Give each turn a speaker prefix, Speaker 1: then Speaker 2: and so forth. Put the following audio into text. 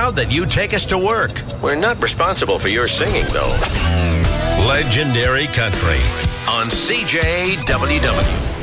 Speaker 1: proud that you take us to work.
Speaker 2: We're not responsible for your singing, though.
Speaker 1: Legendary Country on CJWW.